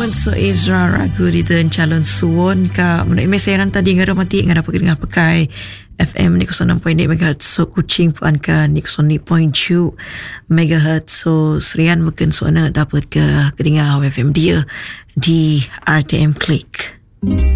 Moment so Ezra ragu di dan calon suwon ka menurut meseran tadi ngara mati ngara pakai FM ni 06.8 MHz so Kuching puan ka ni 0.7 MHz so Serian mungkin so dapat ke kedengar FM dia di RTM Click.